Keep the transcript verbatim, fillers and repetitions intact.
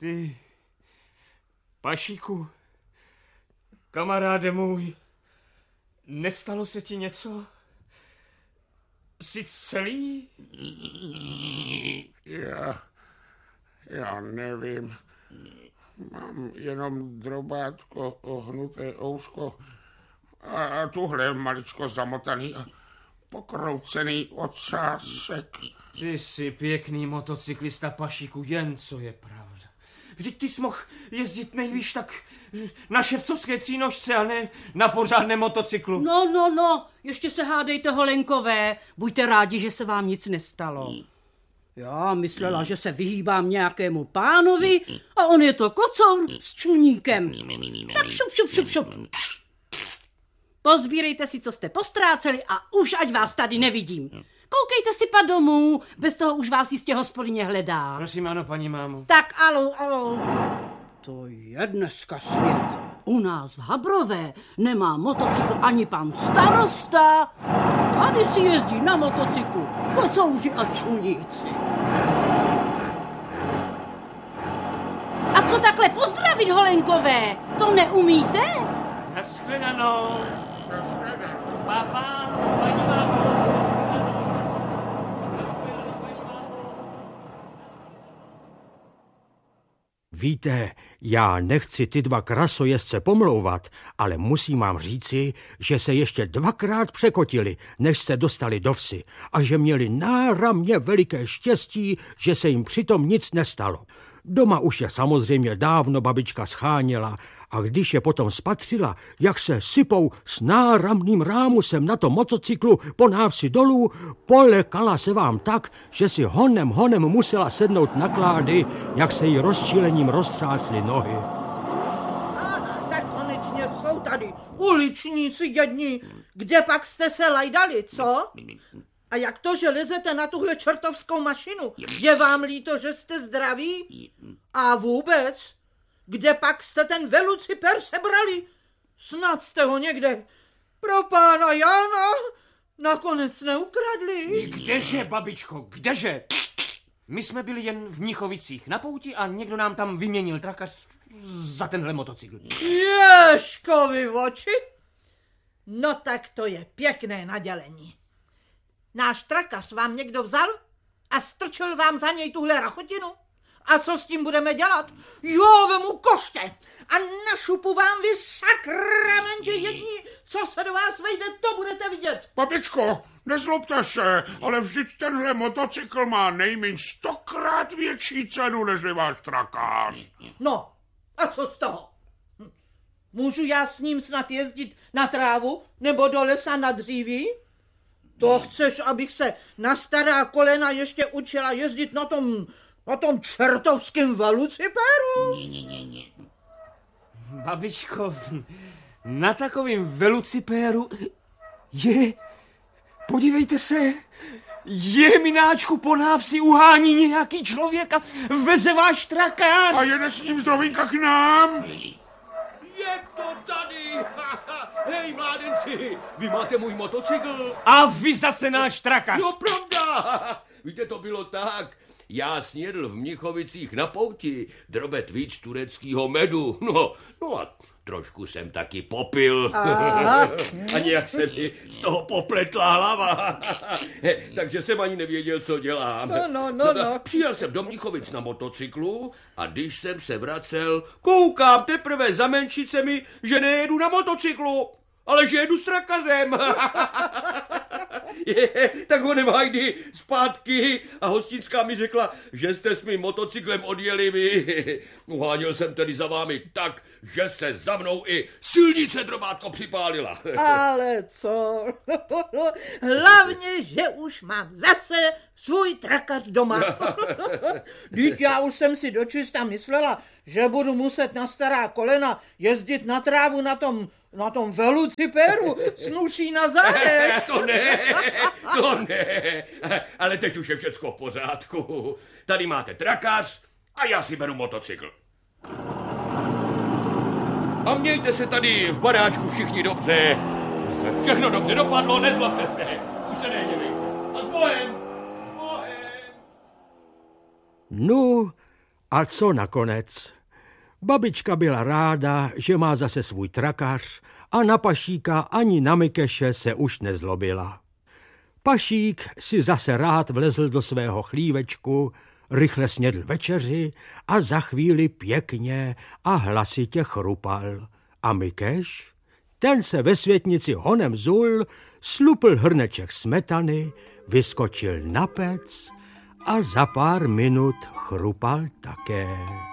Ty, Pašíku, kamaráde můj, nestalo se ti něco? Jsi celý? Já, já nevím. Mám jenom drobátko, ohnuté ouško a, a tuhle maličko zamotaný a pokroucený ocásek. Ty jsi pěkný motocyklista, Pašíku, jen co je pravda. Vždyť ty jsi mohl jezdit nejvíš tak na ševcovské třínožce a ne na pořádném motocyklu. No, no, no, ještě se hádejte, Holenkové. Buďte rádi, že se vám nic nestalo. Já myslela, že se vyhýbám nějakému pánovi a on je to kocour s čuníkem. Tak šup, šup, šup, šup. Pozbírejte si, co jste postráceli a už ať vás tady nevidím. Koukejte si pa domů, bez toho už vás jistě hospodyně hledá. Prosím, ano, paní mámo. Tak alo, alo. To je dneska svět. U nás v Habrové nemá motocykl ani pan starosta. Tady si jezdí na motocyklu kocouři a čuníci. A co takhle pozdravit, Holenkové? To neumíte? Naschledanou. Naschledanou. Papa, paní mámo. Víte, já nechci ty dva krasojezdce pomlouvat, ale musím vám říci, že se ještě dvakrát překotili, než se dostali do vsi a že měli náramně veliké štěstí, že se jim přitom nic nestalo. Doma už je samozřejmě dávno babička scháněla a když je potom spatřila, jak se sypou s náramným rámusem na tom motocyklu po návsi dolů, polekala se vám tak, že si honem honem musela sednout na klády, jak se jí rozčílením roztřásly nohy. A, tak konečně jsou tady uličníci jedni. Kde pak jste se lajdali, co? A jak to, že lezete na tuhle čertovskou mašinu? Je vám líto, že jste zdraví? A vůbec? Kde pak jste ten veluciper sebrali? Snad jste ho někde pro pána Jana nakonec neukradli. Kdeže, babičko, kdeže? My jsme byli jen v Mnichovicích na pouti a někdo nám tam vyměnil trakař za tenhle motocykl. Ježkovi oči? No tak to je pěkné nadělení. Náš trakař vám někdo vzal a strčil vám za něj tuhle rachotinu? A co s tím budeme dělat? Jo, vemu koště a našupu vám vy sakramentě jedni, co se do vás vejde, to budete vidět. Babičko, nezlobte se, ale vždyť tenhle motocykl má nejméně stokrát větší cenu, než váš trakář. No, a co z toho? Můžu já s ním snad jezdit na trávu nebo do lesa na dříví? To chceš, abych se na stará kolena ještě učila jezdit na tom, na tom čertovském veluciperu? Ne, ne, ne, ne. Babičko, na takovým velucipéru je, podívejte se, je, mináčku, po návsi uhání nějaký člověk a veze váš trakář. A jede s ním zdrovinka k nám. Je to tady! Hej, mládenci, vy máte můj motocykl? A vy zase náš trakář. No, pravda! Víte, to bylo tak. Já snědl v Mnichovicích na pouti drobet víc tureckého medu. No, no a trošku jsem taky popil. A nějak se mi z toho popletla hlava. Takže jsem ani nevěděl, co dělám. No, no, no, no. Přijel jsem do Mnichovic na motocyklu a když jsem se vracel, koukám teprve za Menšicemi, že nejedu na motocyklu, ale že jedu s trakařem. Je, tak ho nemajdy zpátky a hostinská mi řekla, že jste s mým motocyklem odjeli vy. Uháněl jsem tedy za vámi tak, že se za mnou i silnice drobátko připálila. Ale co? Hlavně, že už mám zase svůj trakař doma. Vždyť já už jsem si dočista myslela, že budu muset na stará kolena jezdit na trávu na tom Na tom veluciperu s nuší na zádech. To ne, to ne. Ale teď už je všecko v pořádku. Tady máte trakář a já si beru motocykl. A mějte se tady v baráčku všichni dobře. Všechno dobře dopadlo, nezlobte se. Už se nejděli. A s Bohem, s Bohem. No, A co nakonec? Babička byla ráda, že má zase svůj trakař a na Pašíka ani na Mikeše se už nezlobila. Pašík si zase rád vlezl do svého chlívečku, rychle snědl večeři a za chvíli pěkně a hlasitě chrupal. A Mikeš? Ten se ve světnici honem zul, slupl hrneček smetany, vyskočil na pec a za pár minut chrupal také.